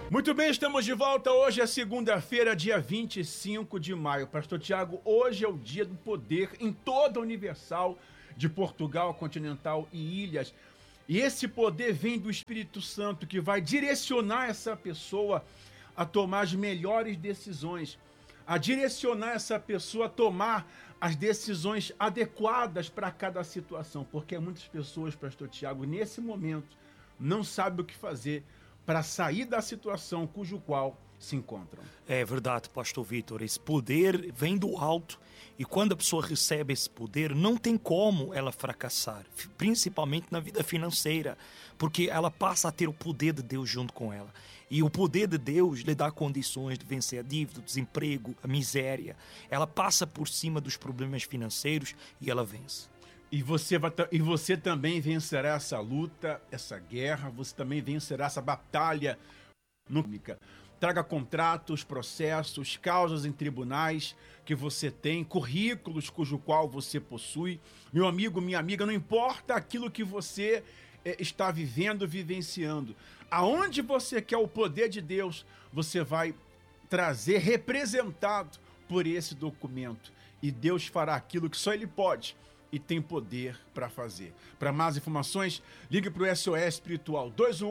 Muito bem, estamos de volta. Hoje é segunda-feira, dia 25 de maio. Pastor Tiago, hoje é o dia do poder em toda a Universal de Portugal, Continental e Ilhas. E esse poder vem do Espírito Santo, que vai direcionar essa pessoa a tomar as melhores decisões, a direcionar essa pessoa a tomar as decisões adequadas para cada situação. Porque muitas pessoas, Pastor Tiago, nesse momento, não sabem o que fazer para sair da situação cujo qual se encontram. É verdade, pastor Vitor, esse poder vem do alto e quando a pessoa recebe esse poder, não tem como ela fracassar, principalmente na vida financeira, porque ela passa a ter o poder de Deus junto com ela. E o poder de Deus lhe dá condições de vencer a dívida, o desemprego, a miséria. Ela passa por cima dos problemas financeiros e ela vence. E você também vencerá essa luta, essa guerra, você também vencerá essa batalha econômica. Traga contratos, processos, causas em tribunais que você tem, currículos cujo qual você possui. Meu amigo, minha amiga, não importa aquilo que você está vivendo, vivenciando. Aonde você quer o poder de Deus, você vai trazer representado por esse documento. E Deus fará aquilo que só Ele pode e tem poder para fazer. Para mais informações, ligue para o SOS Espiritual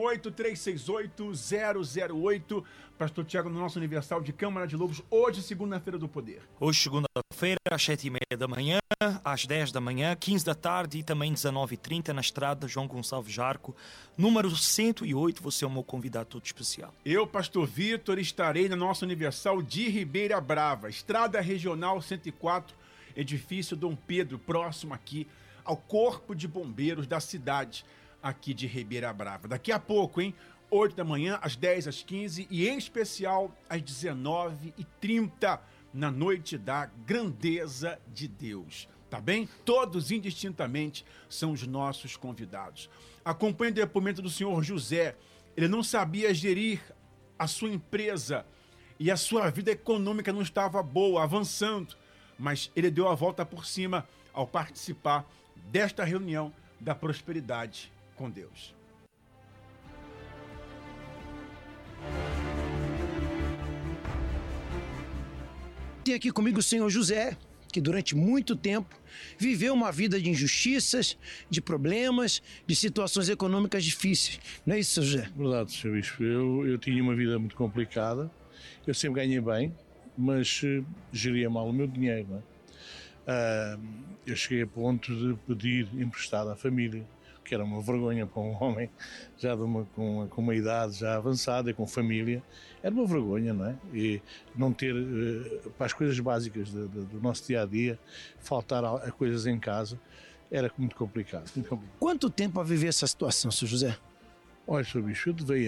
218-368-008. Pastor Tiago, no nosso Universal de Câmara de Lobos, hoje, segunda-feira do poder. Hoje, segunda-feira, às 7h30 da manhã, às 10 da manhã, 15 da tarde e também 19h30 na estrada João Gonçalves Jarco, número 108. Você é o meu convidado todo especial. Eu, Pastor Vitor, estarei na nossa Universal de Ribeira Brava, Estrada Regional 104, edifício Dom Pedro, próximo aqui ao Corpo de Bombeiros da cidade aqui de Ribeira Brava. Daqui a pouco, 8 da manhã, às 10, às 15 e em especial às 19h30, na noite da grandeza de Deus. Tá bem? Todos indistintamente são os nossos convidados. Acompanhe o depoimento do senhor José. Ele não sabia gerir a sua empresa e a sua vida econômica não estava boa, avançando. Mas ele deu a volta por cima ao participar desta reunião da prosperidade com Deus. Tem aqui comigo o senhor José, que durante muito tempo viveu uma vida de injustiças, de problemas, de situações econômicas difíceis. Não é isso, senhor José? Verdade, senhor Bispo. Eu tinha uma vida muito complicada. Eu sempre ganhei bem, mas geria mal o meu dinheiro. Não é? Eu cheguei a ponto de pedir emprestado à família, que era uma vergonha para um homem já com uma idade já avançada e com família. Era uma vergonha, não é? E não ter, para as coisas básicas do nosso dia-a-dia, faltar a coisas em casa, era muito complicado. Quanto tempo a viver essa situação, senhor José? Olha, senhor Bispo, eu levei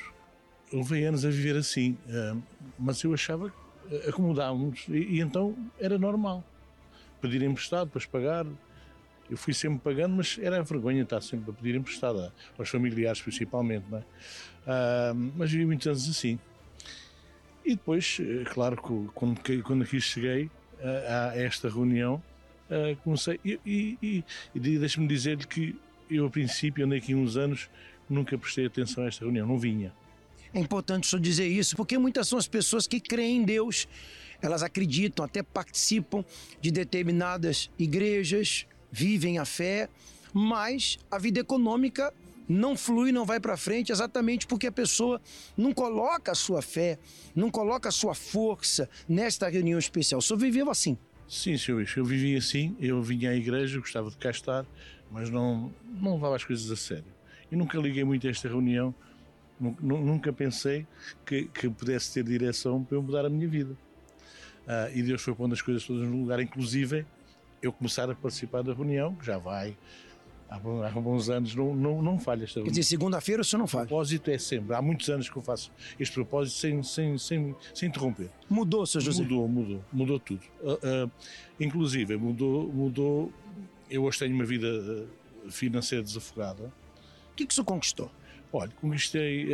anos a viver assim, mas eu achava que acomodávamos e então era normal pedir emprestado para pagar. Eu fui sempre pagando, mas era a vergonha estar sempre a pedir emprestado aos familiares principalmente, não é? Mas vivi muitos anos assim. E depois, claro, quando aqui cheguei a esta reunião, comecei e deixe-me dizer-lhe que eu a princípio andei aqui uns anos, nunca prestei atenção a esta reunião, não vinha. É importante o senhor dizer isso, porque muitas são as pessoas que creem em Deus, elas acreditam, até participam de determinadas igrejas, vivem a fé, mas a vida econômica não flui, não vai para frente, exatamente porque a pessoa não coloca a sua fé, não coloca a sua força nesta reunião especial. O senhor viveu assim? Sim, senhor Bispo, eu vivia assim, eu vinha à igreja, gostava de cá estar, mas não levava as coisas a sério. E nunca liguei muito a esta reunião, nunca pensei que pudesse ter direção para eu mudar a minha vida. E Deus foi pondo as coisas todas no lugar, inclusive eu começar a participar da reunião, que já vai há bons anos, não falha esta reunião. Quer dizer, segunda-feira o senhor não falha? O propósito é sempre, há muitos anos que eu faço este propósito sem interromper. Mudou, senhor José? Mudou tudo. Inclusive, mudou, eu hoje tenho uma vida financeira desafogada. O que o senhor conquistou? Olha, conquistei,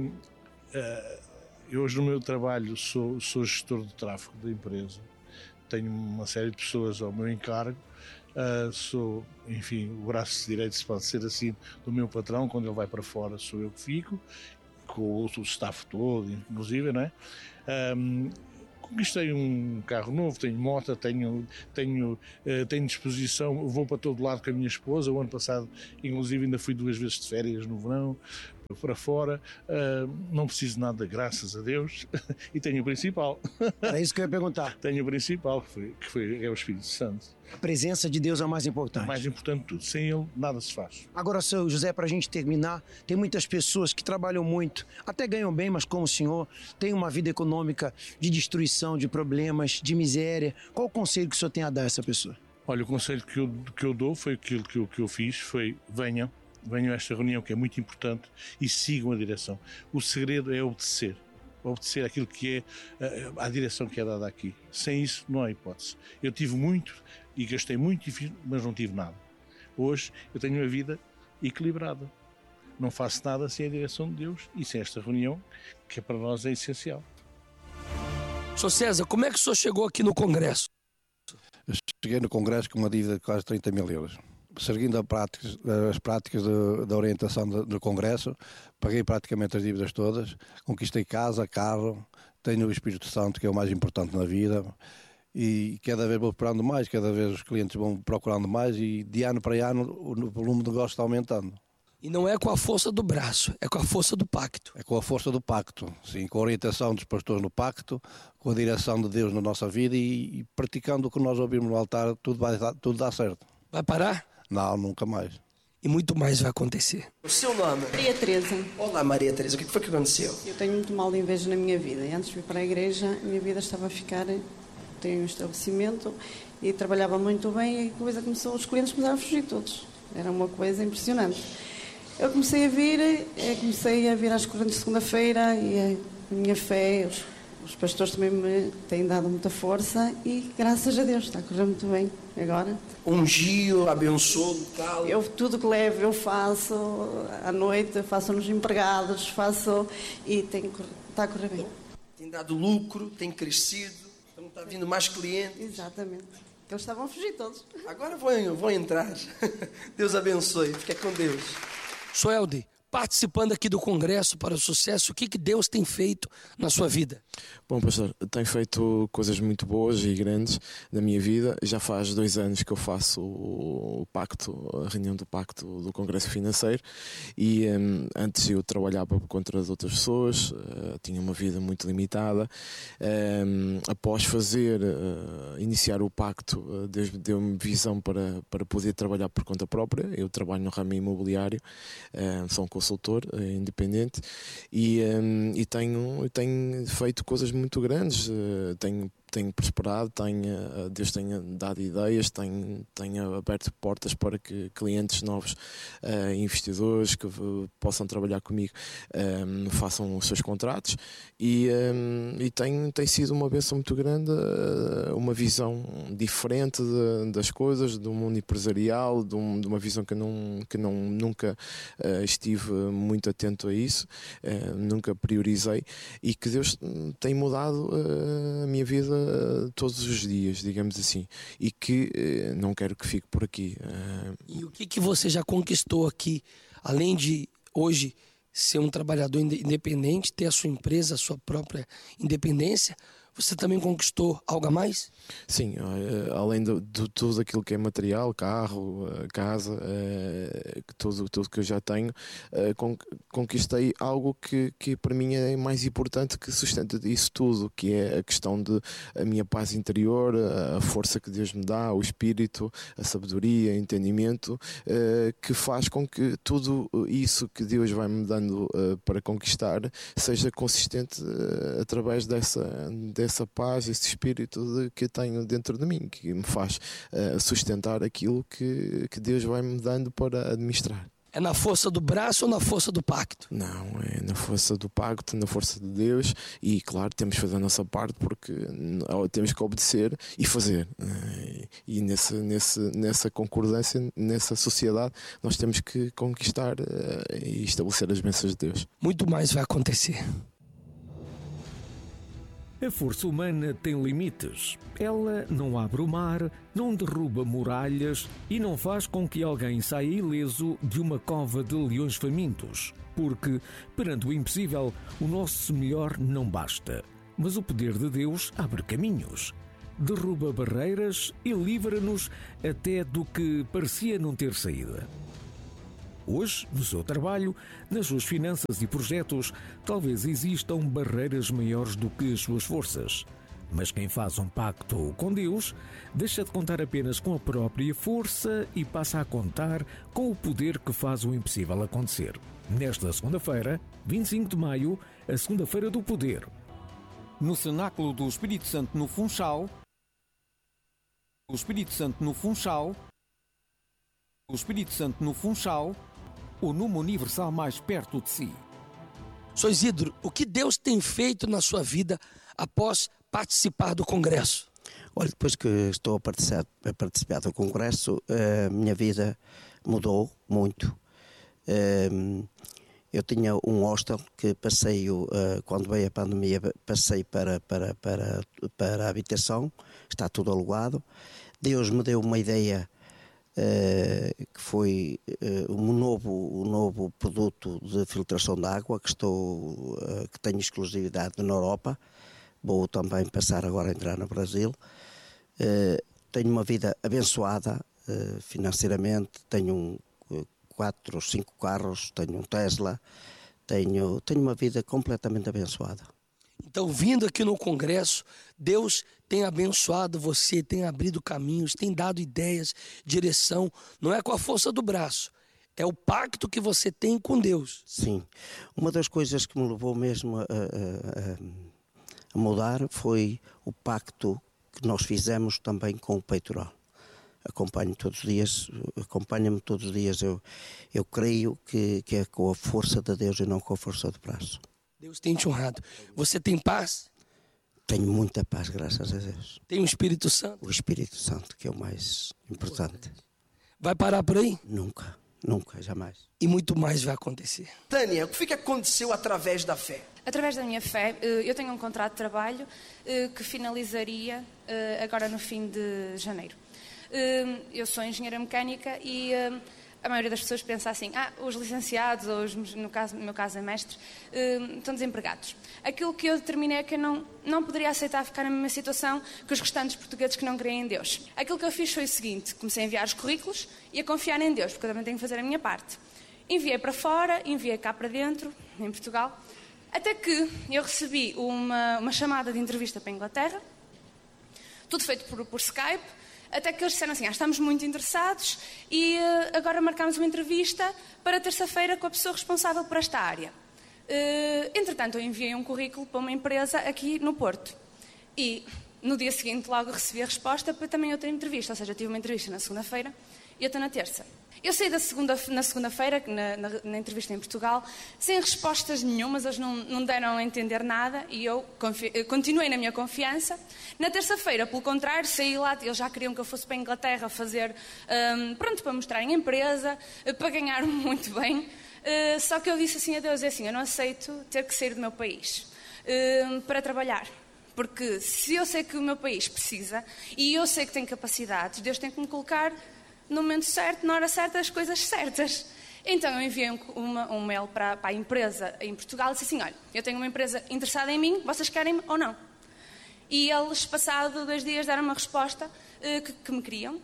eu hoje no meu trabalho sou gestor de tráfego da empresa, tenho uma série de pessoas ao meu encargo, sou, enfim, o braço direito, se pode ser assim, do meu patrão. Quando ele vai para fora sou eu que fico, com o staff todo, inclusive, não é? Conquistei um carro novo, tenho moto, tenho disposição, vou para todo lado com a minha esposa. O ano passado, inclusive, ainda fui 2 vezes de férias no verão, para fora. Não preciso de nada, graças a Deus. E tenho o principal. Era isso que eu ia perguntar. Tenho o principal, é o Espírito Santo. A presença de Deus é o mais importante. O mais importante de tudo, sem Ele nada se faz. Agora, seu José, para a gente terminar, tem muitas pessoas que trabalham muito, até ganham bem, mas como o senhor, tem uma vida econômica de destruição, de problemas, de miséria. Qual o conselho que o senhor tem a dar a essa pessoa? Olha, o conselho que eu dou foi aquilo que eu fiz, foi venham a esta reunião, que é muito importante, e sigam a direção. O segredo é obedecer aquilo que é a direção que é dada aqui. Sem isso não há hipótese. Eu tive muito e gastei muito, mas não tive nada. Hoje eu tenho uma vida equilibrada. Não faço nada sem a direção de Deus e sem esta reunião, que para nós é essencial. Sr. César, como é que o senhor chegou aqui no Congresso? Eu cheguei no Congresso com uma dívida de quase 30 mil euros. Seguindo as práticas da orientação do Congresso, paguei praticamente as dívidas todas, conquistei casa, carro, tenho o Espírito Santo, que é o mais importante na vida, e cada vez vou procurando mais, cada vez os clientes vão procurando mais, e de ano para ano o volume de negócio está aumentando. E não é com a força do braço, é com a força do pacto. É com a força do pacto, sim, com a orientação dos pastores no pacto, com a direção de Deus na nossa vida e praticando o que nós ouvimos no altar, tudo dá certo. Vai parar? Não, nunca mais. E muito mais vai acontecer. O seu nome? Maria Teresa. Olá, Maria Teresa. O que foi que aconteceu? Eu tenho muito mal de inveja na minha vida. E antes de vir para a igreja, a minha vida estava a ficar... Tenho um estabelecimento e trabalhava muito bem, e a coisa começou, os clientes começaram a fugir todos. Era uma coisa impressionante. Eu comecei a vir às correntes de segunda-feira, e a minha fé, os pastores também me têm dado muita força, e graças a Deus está a correr muito bem agora. Ungiu, abençoou, tal. Eu tudo que levo eu faço à noite, faço nos empregados, e está a correr bem. Tem dado lucro, tem crescido, então está vindo mais clientes. Exatamente. Eles estavam a fugir todos. Agora vão entrar. Deus abençoe. Fica com Deus. Suelde, participando aqui do Congresso para o Sucesso, o que Deus tem feito na sua vida? Bom, pastor, tenho feito coisas muito boas e grandes na minha vida. Já faz 2 anos que eu faço a reunião do pacto do Congresso Financeiro, e antes eu trabalhava por conta de outras pessoas, tinha uma vida muito limitada. Após iniciar o pacto, Deus deu-me visão para poder trabalhar por conta própria. Eu trabalho no ramo imobiliário, sou um consultor independente, e tenho feito coisas muito grandes. Tenho prosperado, Deus tem dado ideias, tem aberto portas para que clientes novos, investidores que possam trabalhar comigo, façam os seus contratos, e tem sido uma bênção muito grande, uma visão diferente das coisas, do mundo empresarial, de uma visão que nunca estive muito atento a isso, nunca priorizei, e que Deus tem mudado a minha vida todos os dias, digamos assim, e que não quero que fique por aqui. E o que você já conquistou aqui, além de hoje ser um trabalhador independente, ter a sua empresa, a sua própria independência? Você também conquistou algo a mais? Sim, além de tudo aquilo que é material, carro, casa, tudo que eu já tenho, conquistei algo que para mim é mais importante, que sustenta isso tudo, que é a questão de a minha paz interior, a força que Deus me dá, o espírito, a sabedoria, o entendimento, que faz com que tudo isso que Deus vai me dando para conquistar seja consistente através dessa paz, esse espírito que tenho dentro de mim, que me faz sustentar aquilo que Deus vai me dando para administrar. É na força do braço ou na força do pacto? Não, é na força do pacto, na força de Deus, e claro, temos que fazer a nossa parte, porque temos que obedecer e fazer. E nessa concordância, nessa sociedade, nós temos que conquistar e estabelecer as bênçãos de Deus. Muito mais vai acontecer. A força humana tem limites. Ela não abre o mar, não derruba muralhas e não faz com que alguém saia ileso de uma cova de leões famintos. Porque, perante o impossível, o nosso melhor não basta. Mas o poder de Deus abre caminhos. Derruba barreiras e livra-nos até do que parecia não ter saída. Hoje, no seu trabalho, nas suas finanças e projetos, talvez existam barreiras maiores do que as suas forças. Mas quem faz um pacto com Deus, deixa de contar apenas com a própria força e passa a contar com o poder que faz o impossível acontecer. Nesta segunda-feira, 25 de maio, a segunda-feira do poder. No Cenáculo do Espírito Santo no Funchal, o Numo Universal mais perto de si. Sr. Isidro, o que Deus tem feito na sua vida após participar do Congresso? Olha, depois que estou a participar do Congresso, a minha vida mudou muito. Eu tinha um hostel que passei, quando veio a pandemia, passei para a habitação, está tudo alugado. Deus me deu uma ideia que foi um novo produto de filtração de água que tenho exclusividade na Europa. Vou também passar agora a entrar no Brasil. Tenho uma vida abençoada financeiramente, tenho 4 ou 5 carros, tenho um Tesla, tenho uma vida completamente abençoada. Então, vindo aqui no Congresso, Deus tem abençoado você, tem abrido caminhos, tem dado ideias, direção. Não é com a força do braço, é o pacto que você tem com Deus. Sim. Uma das coisas que me levou mesmo a mudar foi o pacto que nós fizemos também com o peitoral. Acompanha-me todos os dias. Eu creio que é com a força de Deus e não com a força do braço. Deus tem te honrado. Você tem paz? Tenho muita paz, graças a Deus. Tem o Espírito Santo? O Espírito Santo, que é o mais importante. Vai parar por aí? Nunca, jamais. E muito mais vai acontecer. Tânia, o que foi que aconteceu através da fé? Através da minha fé, eu tenho um contrato de trabalho que finalizaria agora no fim de janeiro. Eu sou engenheira mecânica e a maioria das pessoas pensa assim, os licenciados, ou no meu caso é mestres, estão desempregados. Aquilo que eu determinei é que eu não poderia aceitar ficar na mesma situação que os restantes portugueses que não creem em Deus. Aquilo que eu fiz foi o seguinte, comecei a enviar os currículos e a confiar em Deus, porque eu também tenho que fazer a minha parte. Enviei para fora, enviei cá para dentro, em Portugal, até que eu recebi uma chamada de entrevista para a Inglaterra, tudo feito por Skype, até que eles disseram assim, estamos muito interessados e agora marcamos uma entrevista para terça-feira com a pessoa responsável por esta área. Entretanto, eu enviei um currículo para uma empresa aqui no Porto. E no dia seguinte logo recebi a resposta para também outra entrevista. Ou seja, eu tive uma entrevista na segunda-feira e outra na terça. Eu saí na segunda-feira, na entrevista em Portugal, sem respostas nenhumas, eles não deram a entender nada e eu continuei na minha confiança. Na terça-feira, pelo contrário, saí lá, eles já queriam que eu fosse para a Inglaterra fazer, para mostrarem a empresa, para ganhar muito bem. Só que eu disse assim a Deus, eu não aceito ter que sair do meu país para trabalhar. Porque se eu sei que o meu país precisa e eu sei que tenho capacidades, Deus tem que me colocar no momento certo, na hora certa, as coisas certas. Então eu enviei um mail para a empresa em Portugal e disse assim, olha, eu tenho uma empresa interessada em mim, vocês querem-me ou não? E eles, passado 2 dias, deram uma resposta que me queriam,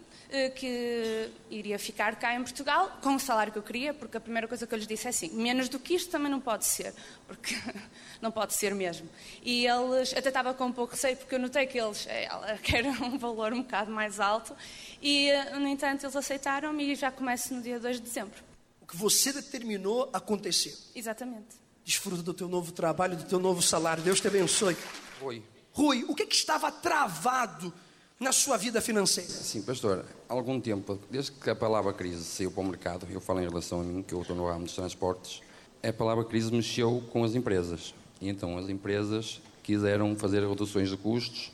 que iria ficar cá em Portugal com o salário que eu queria, porque a primeira coisa que eu lhes disse é assim, menos do que isto também não pode ser, porque não pode ser mesmo. E eles, até estava com um pouco de receio, porque eu notei que eles querem um valor um bocado mais alto, e no entanto eles aceitaram-me e já começo no dia 2 de dezembro. O que você determinou aconteceu. Exatamente. Desfruta do teu novo trabalho, do teu novo salário. Deus te abençoe. Rui, o que estava travado na sua vida financeira? Sim, pastor, há algum tempo, desde que a palavra crise saiu para o mercado, eu falo em relação a mim, que eu estou no ramo dos transportes, a palavra crise mexeu com as empresas. E então as empresas quiseram fazer reduções de custos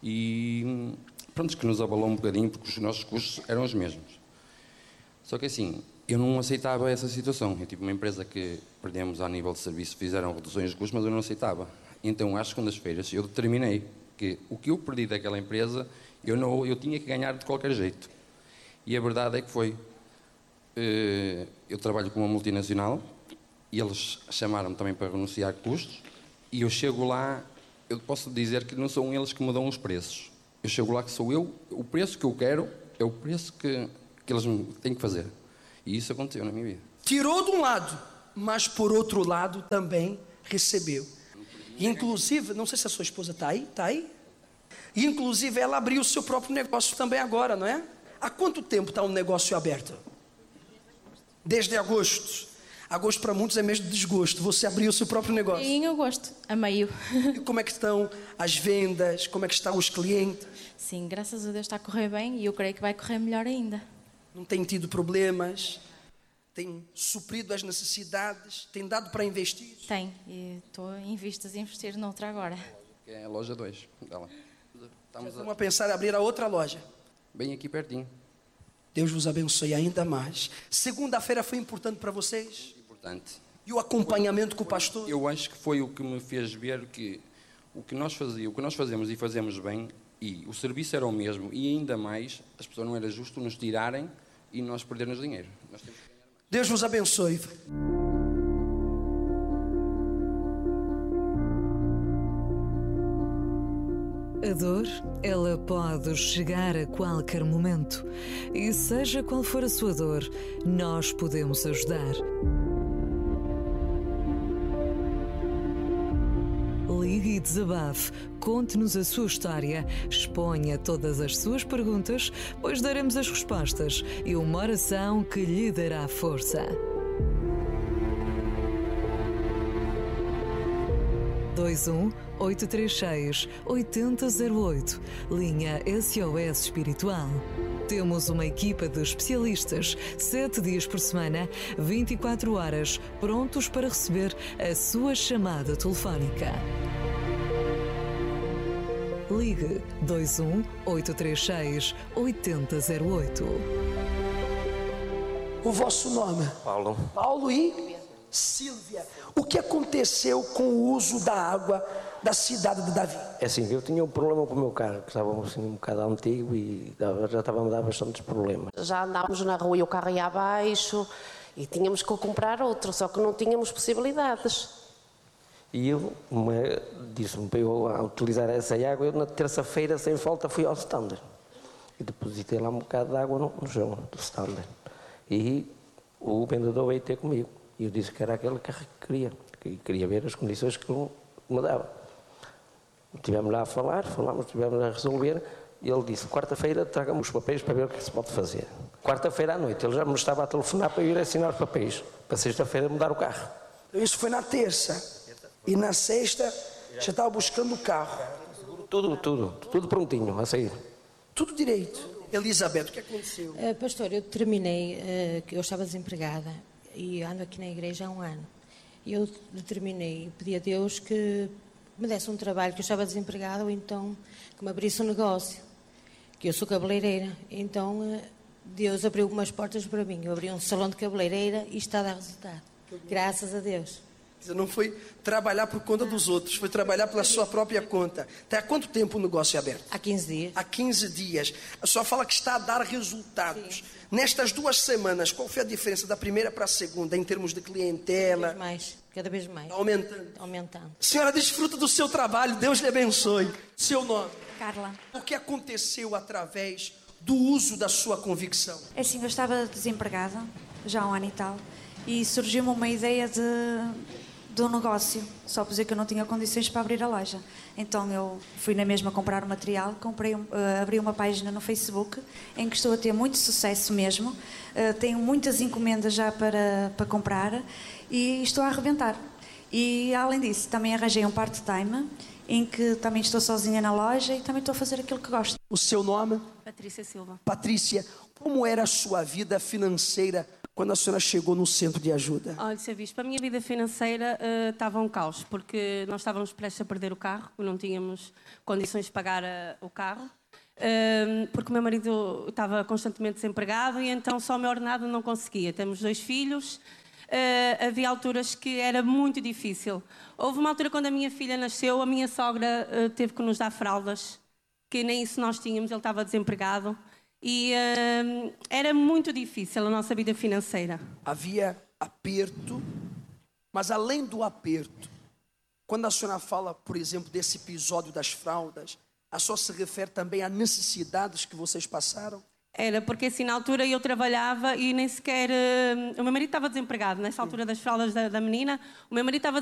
e pronto, que nos abalou um bocadinho, porque os nossos custos eram os mesmos. Só que assim, eu não aceitava essa situação. Eu tive uma empresa que perdemos a nível de serviço, fizeram reduções de custos, mas eu não aceitava. Então, às segundas-feiras, eu determinei que o que eu perdi daquela empresa, eu tinha que ganhar de qualquer jeito. E a verdade é que foi. Eu trabalho com uma multinacional e eles chamaram-me também para renunciar a custos, e eu chego lá, eu posso dizer que não são eles que me dão os preços. Eu chego lá que sou eu, o preço que eu quero é o preço que eles têm que fazer. E isso aconteceu na minha vida. Tirou de um lado, mas por outro lado também recebeu. E inclusive, não sei se a sua esposa está aí, E inclusive ela abriu o seu próprio negócio também agora, não é? Há quanto tempo está um negócio aberto? Desde agosto. Agosto para muitos é mês de desgosto. Você abriu o seu próprio negócio. Em agosto, a meio. E como é que estão as vendas? Como é que estão os clientes? Sim, graças a Deus está a correr bem e eu creio que vai correr melhor ainda. Não tem tido problemas? Tem suprido as necessidades? Tem dado para investir? Tem, e estou em vistas a investir noutra agora. É a loja 2 dela. Estamos a pensar em abrir a outra loja. Bem aqui pertinho. Deus vos abençoe ainda mais. Segunda-feira foi importante para vocês? Importante. E o acompanhamento com o pastor? Eu acho que foi o que me fez ver que o que nós fazemos e fazemos bem, e o serviço era o mesmo, e ainda mais, as pessoas não era justo nos tirarem e nós perdermos dinheiro. Deus vos abençoe. A dor, ela pode chegar a qualquer momento. E seja qual for a sua dor, nós podemos ajudar. Ligue e desabafe, conte-nos a sua história, exponha todas as suas perguntas, pois daremos as respostas e uma oração que lhe dará força. 21-836-8008, linha SOS Espiritual. Temos uma equipa de especialistas, 7 dias por semana, 24 horas, prontos para receber a sua chamada telefónica. Ligue 21-836-8008. O vosso nome? Paulo. Paulo e Sílvia. O que aconteceu com o uso da água da cidade de Davi? É assim, eu tinha um problema com o meu carro, que estava assim, um bocado antigo e já estava a me dar bastantes problemas. Já andávamos na rua e o carro ia abaixo e tínhamos que comprar outro, só que não tínhamos possibilidades. E ele disse-me para eu utilizar essa água. Eu na terça-feira, sem falta, fui ao standard e depositei lá um bocado de água no chão do standard. E o vendedor veio ter comigo e eu disse que era aquele carro que queria ver as condições que ele me dava. Estivemos lá a falar, estivemos a resolver, e ele disse: quarta-feira traga-me os papéis para ver o que se pode fazer. Quarta-feira à noite ele já me estava a telefonar para eu ir assinar os papéis, para sexta-feira mudar o carro. Isso foi na terça. E na sexta já estava buscando o carro. Tudo prontinho a sair. Tudo direito. Elizabeth, o que aconteceu? Pastor, eu determinei que eu estava desempregada e ando aqui na igreja há um ano. E eu determinei, pedi a Deus que me desse um trabalho, que eu estava desempregada, ou então que me abrisse um negócio, que eu sou cabeleireira. Então Deus abriu algumas portas para mim. Eu abri um salão de cabeleireira e está a dar resultado. Graças a Deus. Não foi trabalhar por conta dos outros, foi trabalhar pela sua própria conta. Até há quanto tempo o negócio é aberto? Há 15 dias. Há 15 dias. A senhora fala que está a dar resultados. Sim. Nestas 2 semanas, qual foi a diferença da primeira para a segunda, em termos de clientela? Cada vez mais. Aumentando. Senhora, desfruta do seu trabalho, Deus lhe abençoe. Seu nome? Carla. O que aconteceu através do uso da sua convicção? É assim, eu estava desempregada, já há um ano e tal, e surgiu-me uma ideia de um negócio, só por dizer que eu não tinha condições para abrir a loja. Então eu fui na mesma comprar o material, abri uma página no Facebook em que estou a ter muito sucesso mesmo, tenho muitas encomendas já para comprar e estou a arrebentar. E além disso também arranjei um part-time em que também estou sozinha na loja e também estou a fazer aquilo que gosto. O seu nome? Patrícia Silva. Patrícia, como era a sua vida financeira quando a senhora chegou no centro de ajuda? Olha, Sr. Bispo, a minha vida financeira estava um caos, porque nós estávamos prestes a perder o carro, não tínhamos condições de pagar o carro, porque o meu marido estava constantemente desempregado e então só o meu ordenado não conseguia. Temos 2 filhos, havia alturas que era muito difícil. Houve uma altura quando a minha filha nasceu, a minha sogra teve que nos dar fraldas, que nem isso nós tínhamos, ele estava desempregado. E era muito difícil a nossa vida financeira. Havia aperto, mas além do aperto, quando a senhora fala, por exemplo, desse episódio das fraldas, a senhora se refere também a necessidades que vocês passaram? Era, porque assim, na altura eu trabalhava e nem sequer... o meu marido estava desempregado, nessa altura das fraldas da menina, o meu marido estava